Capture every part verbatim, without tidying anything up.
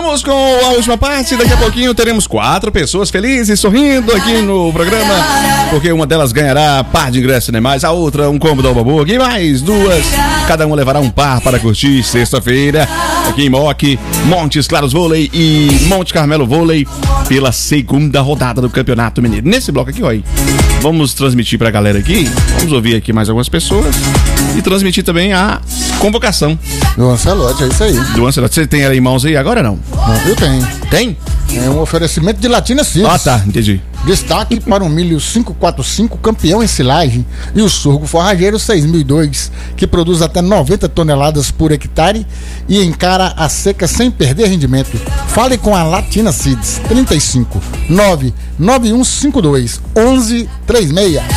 Vamos com a última parte. Daqui a pouquinho teremos quatro pessoas felizes, sorrindo aqui no programa, porque uma delas ganhará par de ingressos cinemais, a outra um combo da Albaburg e mais duas. Cada uma levará um par para curtir sexta-feira aqui em Moque, Montes Claros Vôlei e Monte Carmelo Vôlei pela segunda rodada do Campeonato Mineiro. Nesse bloco aqui, ó, aí, vamos transmitir pra galera aqui, vamos ouvir aqui mais algumas pessoas e transmitir também a convocação do Ancelotti, é isso aí. Do Ancelotti. Você tem ela em mãos aí agora ou não? Não, eu tenho. Tem? É um oferecimento de Latina Seeds. Ah, tá, entendi. Destaque para o milho quinhentos e quarenta e cinco, campeão em silagem, e o sorgo forrageiro seis mil e dois, que produz até noventa toneladas por hectare e encara a seca sem perder rendimento. Fale com a Latina Seeds, trinta e cinco, nove nove um cinco dois, onze trinta e seis.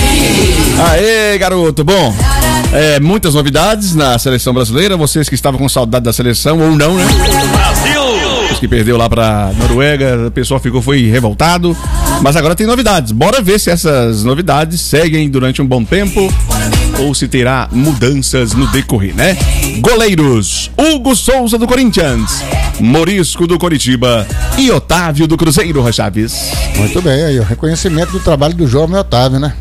Aê, garoto, bom, é, muitas novidades na seleção brasileira, vocês que estavam com saudade da seleção ou não, né? Brasil! Os que perdeu lá pra Noruega, o pessoal ficou, foi revoltado, mas agora tem novidades, bora ver se essas novidades seguem durante um bom tempo ou se terá mudanças no decorrer, né? Goleiros: Hugo Souza do Corinthians, Morisco do Coritiba e Otávio do Cruzeiro, Chaves. Muito bem, aí o reconhecimento do trabalho do jovem Otávio, né?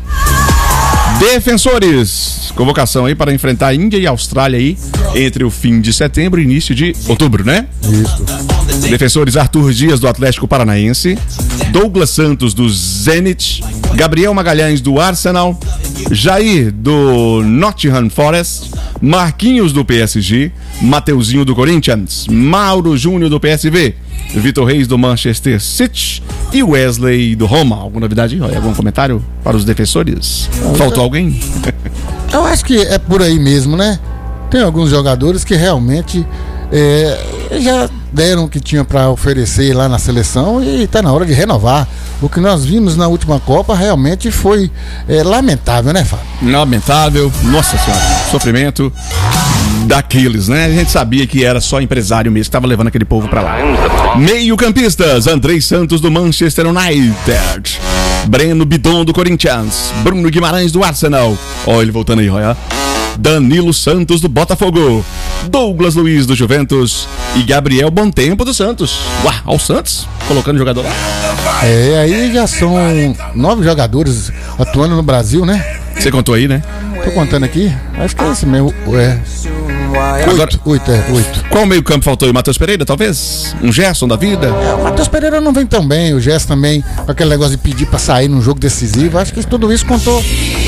Defensores, convocação aí para enfrentar a Índia e a Austrália aí entre o fim de setembro e início de outubro, né? Isso. Defensores: Arthur Dias do Atlético Paranaense, Douglas Santos do Zenit, Gabriel Magalhães do Arsenal, Jair do Nottingham Forest, Marquinhos do P S G, Mateuzinho do Corinthians, Mauro Júnior do P S V, Vitor Reis do Manchester City e Wesley do Roma. Alguma novidade? Algum comentário para os defensores? Faltou alguém? Eu acho que é por aí mesmo, né? Tem alguns jogadores que realmente é, já deram o que tinha para oferecer lá na seleção e está na hora de renovar. O que nós vimos na última Copa realmente foi é, lamentável, né, Fábio? Lamentável, nossa senhora, sofrimento daqueles, né? A gente sabia que era só empresário mesmo que estava levando aquele povo para lá. Meio-campistas: Andrei Santos do Manchester United, Breno Bidon do Corinthians, Bruno Guimarães do Arsenal, ó ele voltando aí, olha, Danilo Santos do Botafogo, Douglas Luiz do Juventus e Gabriel Bontempo do Santos. Uau, ao Santos, colocando jogador lá. É, aí já são nove jogadores atuando no Brasil, né? Você contou aí, né? Tô contando aqui, acho que é esse mesmo. É. Agora, oito, oito, é, oito. Qual meio campo faltou aí? Matheus Pereira, talvez? Um Gerson da vida? É, o Matheus Pereira não vem tão bem, o Gerson também, com aquele negócio de pedir pra sair num jogo decisivo. Acho que tudo isso contou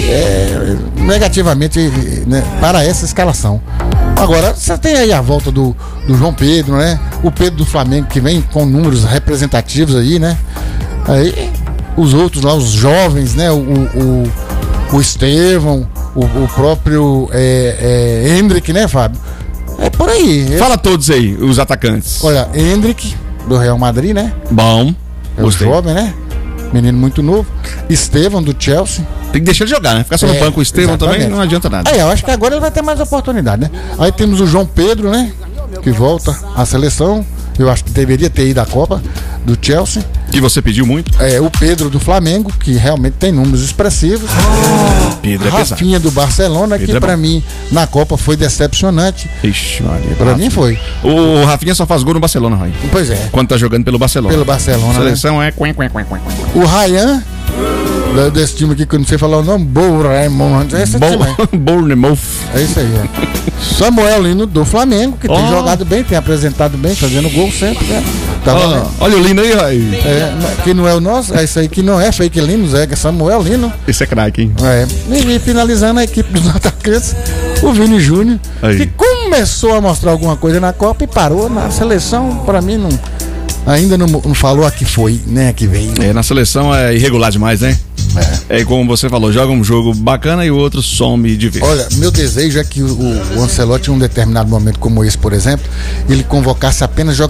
é, negativamente, né, para essa escalação. Agora, você tem aí a volta do, do João Pedro, né? O Pedro do Flamengo, que vem com números representativos aí, né? Aí, os outros lá, os jovens, né? O, o, o Estevão, o, o próprio é, é, Hendrick, né, Fábio? É por aí. Fala todos aí, os atacantes. Olha, Hendrick, do Real Madrid, né? Bom. É o jovem, né? Menino muito novo. Estevão, do Chelsea. Tem que deixar ele jogar, né? Ficar só no é, banco o Estevão exatamente. Também não adianta nada. Aí, eu acho que agora ele vai ter mais oportunidade, né? Aí temos o João Pedro, né? Que volta à seleção. Eu acho que deveria ter ido à Copa do Chelsea. Que você pediu muito. É, o Pedro do Flamengo, que realmente tem números expressivos. Ah, Pedro é Rafinha pesado. do Barcelona, Pedro que é pra mim na Copa foi decepcionante. Ixi, Maria. Pra mim foi. O Rafinha só faz gol no Barcelona, Roy. Pois é. Quando tá jogando pelo Barcelona. Pelo Barcelona. A seleção né? é quen, quen, quen, quen. O Ryan, desse time aqui que eu não sei falar o nome, Bournemouth. É esse Bo- time aí. Bournemouth. É isso aí, é. Samuel Lino do Flamengo, que oh. tem jogado bem, tem apresentado bem, fazendo gol sempre, né? Tá oh, olha o Lino aí, Roy. É, que não é o nosso, é isso aí que não é fake Lino, é que é Samuel Lino. Esse é craque, hein? É. E, e finalizando a equipe dos atacantes, o Vini Júnior, que começou a mostrar alguma coisa na Copa e parou na seleção, pra mim não. Ainda não, não falou a que foi, né? A que veio. É, na seleção é irregular demais, né? É. É como você falou, joga um jogo bacana e o outro some de vez. Olha, meu desejo é que o, o Ancelotti, em um determinado momento como esse, por exemplo, ele convocasse apenas jogadores